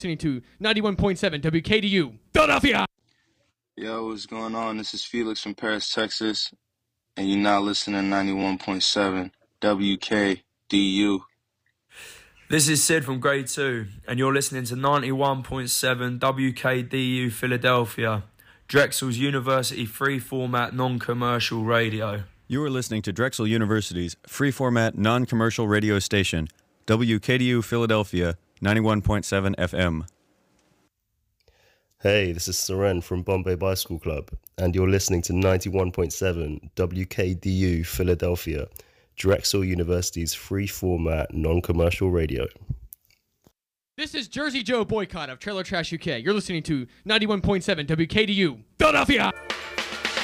Listening to 91.7 WKDU, Philadelphia. Yo, what's going on? This is Felix from Paris, Texas, and you're now listening to 91.7 WKDU. This is Sid from Grade 2, and you're listening to 91.7 WKDU Philadelphia, Drexel's University free-format non-commercial radio. You are listening to Drexel University's free-format non-commercial radio station, WKDU Philadelphia, 91.7 FM. Hey, this is Seren from Bombay Bicycle Club, and you're listening to 91.7 WKDU Philadelphia, Drexel University's free-format non-commercial radio. This is Jersey Joe Boycott of Trailer Trash UK. You're listening to 91.7 WKDU, Philadelphia.